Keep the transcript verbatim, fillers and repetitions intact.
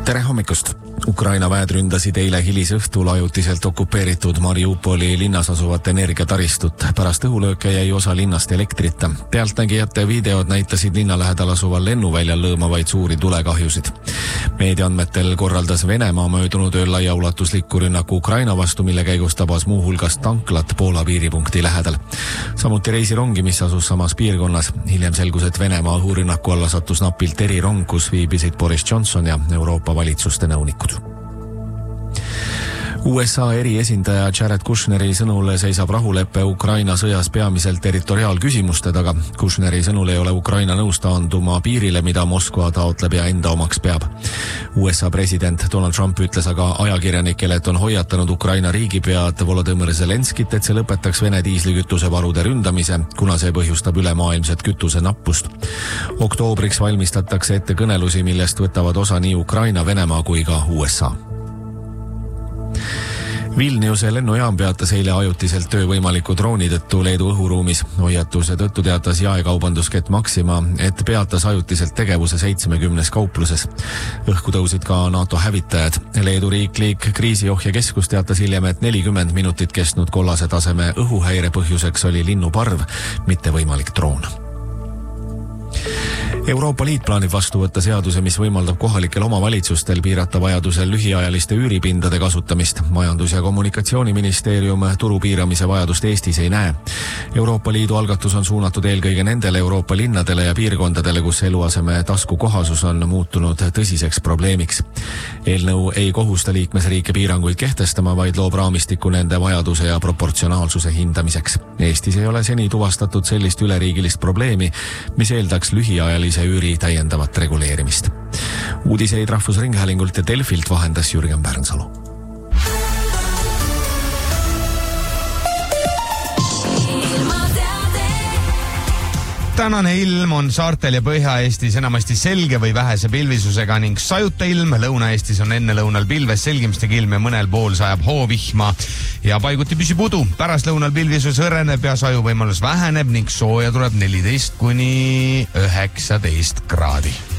Tere hommikust! Ukraina väed ründasid eile hilisõhtul ajutiselt okupeeritud Mariupoli linnas asuvat energiataristut. Pärast õhulööke jäi osa linnast elektrita. Pealtnägijate videod näitasid linna lähedal asuval lennuväljal lõõmavaid suuri tulekahjusid. Meediaandmetel korraldas Venemaa möödunud ööl laiaulatusliku rünnaku Ukraina vastu, mille käigus tabas muu hulgas tanklat Poola piiripunkti lähedal. Samuti reisirongi, mis asus samas piirkonnas. Hiljem selgus, et Venemaa õhurünnaku alla sattus napilt erirong, kus viibisid Boris Johnson ja Euroopa valitsuste nõunikud. U S A eriesindaja Jared Kushneri sõnul seisab rahuleppe Ukraina sõjas peamiselt territoriaalküsimuste taga. Kushneri sõnul ei ole Ukraina nõus taanduma piirile, mida Moskva taotleb ja enda omaks peab. U S A president Donald Trump ütles aga ajakirjanikele, et on hoiatanud Ukraina riigipead Volodymyr Zelenskit, et see lõpetaks Vene diislikütuse varude ründamise, kuna see põhjustab ülemaailmset kütuse nappust. Oktoobriks valmistatakse ette kõnelusi, millest võtavad osa nii Ukraina, Venemaa kui ka U S A. Vilniuse lennujaam peatas eile ajutiselt töö võimaliku drooni tõttu Leedu õhuruumis. Hoiatuse tõttu teatas jaekaubanduskett Maxima, et peatas ajutiselt tegevuse seitsmekümnes kaupluses. Õhku tõusid ka NATO hävitajad. Leedu riiklik kriisiohjekeskus teatas hiljem, et nelikümmend minutit kestnud kollase taseme õhuhäire põhjuseks oli linnuparv, mitte võimalik droon. Euroopa Liit plaanib vastu võtta seaduse, mis võimaldab kohalikel omavalitsustel piirata vajadusel lühiajaliste üüripindade kasutamist. Majandus- ja kommunikatsiooniministeerium turu piiramise vajadust Eestis ei näe. Euroopa Liidu algatus on suunatud eelkõige nendele Euroopa linnadele ja piirkondadele, kus eluaseme taskukohasus on muutunud tõsiseks probleemiks. Eelnõu ei kohusta liikmesriike piiranguid kehtestama, vaid loob raamistiku nende vajaduse ja proportsionaalsuse hindamiseks. Eestis ei ole seni tuvastatud sellist üleriigilist probleemi, mis eeldaks lühiajalise üüri täiendavat reguleerimist. Uudiseid Rahvusringhäälingult ja Delfilt vahendas Jürgen Pärnsalu. Tänane ilm on saartel ja Põhja-Eestis enamasti selge või vähese pilvisusega ning sajuta ilm. Lõuna-Eestis on enne lõunal pilves selgimistega ilm ja mõnel pool sajab hoovihma ja paiguti püsib udu. Pärast lõunal pilvisus õreneb ja saju võimalus väheneb ning sooja tuleb neliteist kuni üheksateist kraadi.